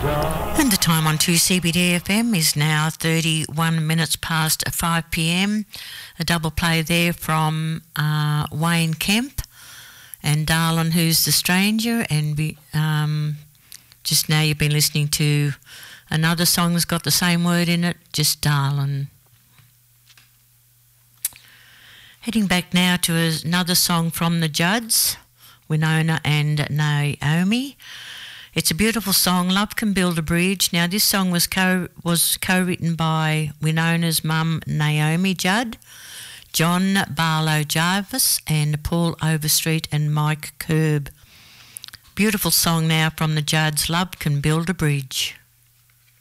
And the time on 2CBD FM is now 31 minutes past 5 p.m. A double play there from Wayne Kemp and Darlin' Who's the Stranger. And just now you've been listening to another song that's got the same word in it, just Darlin'. Heading back now to another song from the Judds, Winona and Naomi. It's a beautiful song, Love Can Build a Bridge. Now, this song was co-written by Winona's mum, Naomi Judd, John Barlow Jarvis, and Paul Overstreet and Mike Kerb. Beautiful song now from the Judds, Love Can Build a Bridge.